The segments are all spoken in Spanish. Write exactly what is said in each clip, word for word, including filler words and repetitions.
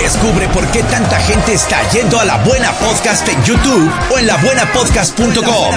Descubre por qué tanta gente está yendo a La Buena Podcast en YouTube o en la buena podcast punto com.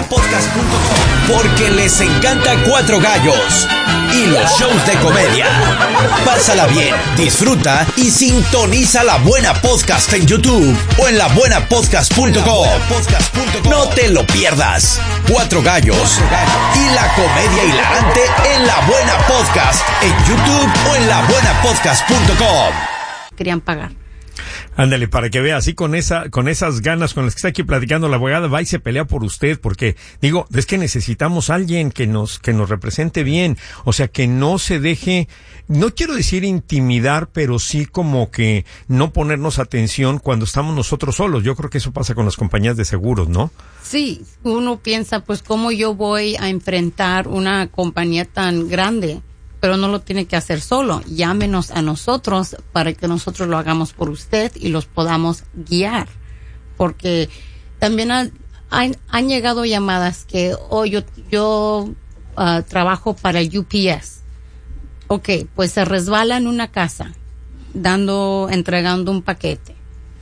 Porque les encanta Cuatro Gallos y los shows de comedia. Pásala bien, disfruta y sintoniza La Buena Podcast en YouTube o en la buena podcast punto com. No te lo pierdas. Cuatro Gallos y la comedia hilarante en La Buena Podcast en YouTube o en la buena podcast punto com. Querían pagar. Ándale, para que vea, así con esa, con esas ganas con las que está aquí platicando la abogada, va y se pelea por usted, porque, digo, es que necesitamos a alguien que nos, que nos represente bien, o sea, que no se deje, no quiero decir intimidar, pero sí como que no ponernos atención cuando estamos nosotros solos. Yo creo que eso pasa con las compañías de seguros, ¿no? Sí, uno piensa, pues, ¿cómo yo voy a enfrentar una compañía tan grande? Pero no lo tiene que hacer solo. Llámenos a nosotros para que nosotros lo hagamos por usted y los podamos guiar. Porque también han, han, han llegado llamadas que, oh, yo, yo uh, trabajo para el U P S. Ok, pues se resbala en una casa, dando, entregando un paquete.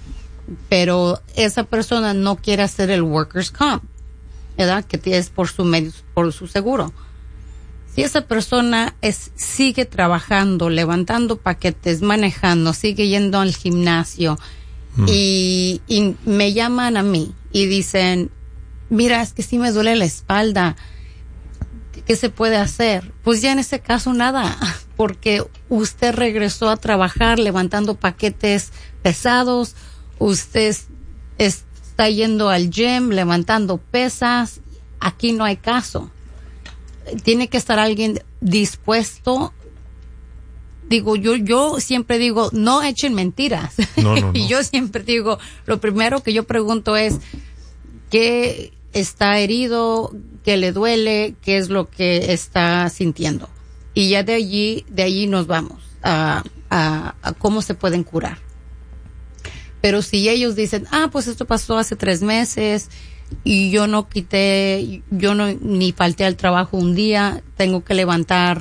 Pero esa persona no quiere hacer el workers' comp, ¿verdad? Que es por su medio, por su seguro. Si esa persona es, sigue trabajando, levantando paquetes, manejando, sigue yendo al gimnasio mm. y, y me llaman a mí y dicen, mira, es que sí me duele la espalda, ¿qué se puede hacer? Pues ya en ese caso nada, porque usted regresó a trabajar levantando paquetes pesados, usted es, está yendo al gym, levantando pesas, aquí no hay caso. Tiene que estar alguien dispuesto. Digo, yo yo siempre digo, no echen mentiras. No, no, no. Y yo siempre digo, lo primero que yo pregunto es, ¿qué está herido? ¿Qué le duele? ¿Qué es lo que está sintiendo? Y ya de allí, de allí nos vamos a, a, a cómo se pueden curar. Pero si ellos dicen, ah, pues esto pasó hace tres meses y yo no quité, yo no ni falté al trabajo un día, tengo que levantar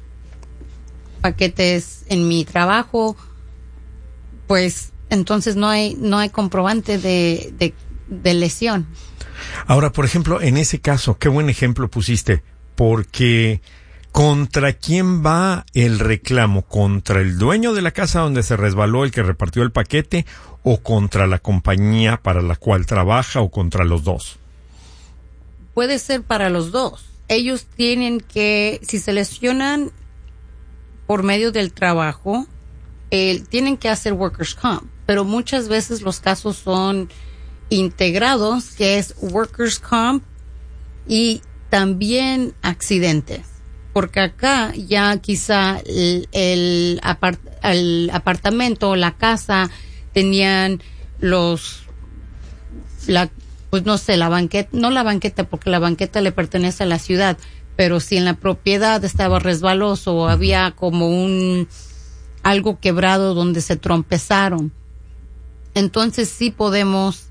paquetes en mi trabajo, pues entonces no hay no hay comprobante de, de, de lesión. Ahora, por ejemplo, en ese caso, qué buen ejemplo pusiste, porque ¿contra quién va el reclamo? ¿Contra el dueño de la casa donde se resbaló, el que repartió el paquete, o contra la compañía para la cual trabaja, o contra los dos? Puede ser para los dos. Ellos tienen que, si se lesionan por medio del trabajo, eh, tienen que hacer workers' comp, pero muchas veces los casos son integrados, que es workers' comp y también accidentes. Porque acá ya quizá el, el, apart, el apartamento o la casa tenían los, la, pues no sé, la banqueta, no la banqueta porque la banqueta le pertenece a la ciudad, pero si en la propiedad estaba resbaloso o había como un, algo quebrado donde se trompezaron, entonces sí podemos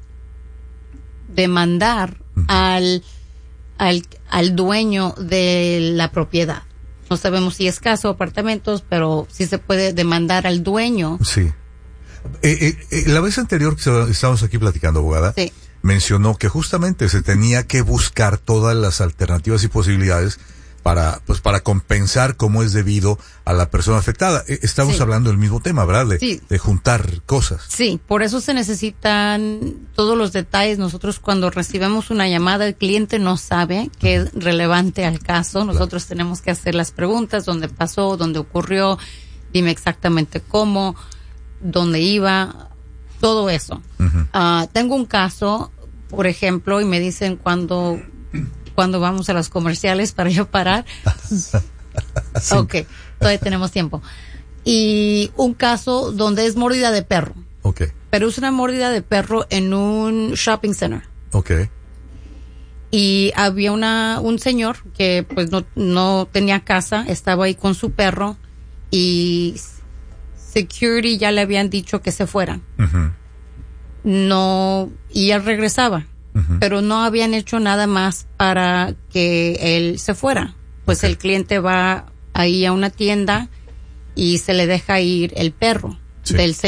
demandar uh-huh. al, al, al dueño de la propiedad. No sabemos si es casa o apartamentos, pero sí se puede demandar al dueño. Sí. Eh, eh, eh, la vez anterior que estábamos aquí platicando, abogada, sí. mencionó que justamente se tenía que buscar todas las alternativas y posibilidades para, pues, para compensar como es debido a la persona afectada. Eh, estamos sí. hablando del mismo tema, ¿verdad? De, sí. de juntar cosas. Sí, por eso se necesitan todos los detalles. Nosotros cuando recibimos una llamada, el cliente no sabe que es relevante al caso. Nosotros claro. tenemos que hacer las preguntas, dónde pasó, dónde ocurrió, dime exactamente cómo, dónde iba, todo eso. Uh-huh. Uh, tengo un caso, por ejemplo, y me dicen cuando, cuando vamos a los comerciales para yo parar. sí. Ok, todavía tenemos tiempo. Y un caso donde es mordida de perro. Ok. Pero es una mordida de perro en un shopping center. Ok. Y había una, un señor que pues no, no tenía casa, estaba ahí con su perro y security ya le habían dicho que se fueran. Uh-huh. No, y él regresaba, uh-huh. pero no habían hecho nada más para que él se fuera. Pues okay. el cliente va ahí a una tienda y se le deja ir el perro sí. del señor.